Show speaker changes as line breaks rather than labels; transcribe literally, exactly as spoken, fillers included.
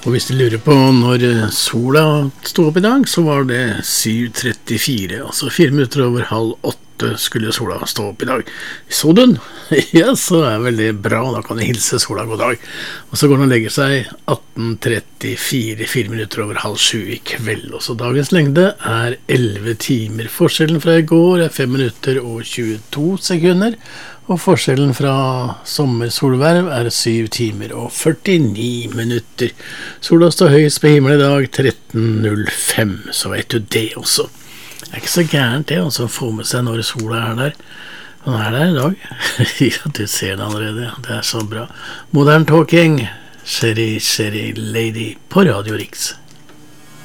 Og hvis du lurer på når sola stod opp i dag, så var det syv trettifire, altså fire minutter over halv åtte skulle sola stå opp i dag. Så du den? Ja, så er det veldig bra, da kan jeg hilse sola god dag. Og så går den og legger seg atten trettifire, fire minutter over halv sju i kveld. Og så dagens lengde er elleve timer. Forskjellen fra i går er fem minutter og tjueto sekunder. Og forskjellen fra sommersolverv er syv timer og førtini minutter. Sola står høyest på himmelen i dag, tretten null fem, så vet du det også. Det er ikke så gærent det, altså, å få med seg når sola er der. Den er der i dag. Ja, du ser det allerede, det er så bra. Modern Talking, Sherry, Sherry Lady på Radio Riks.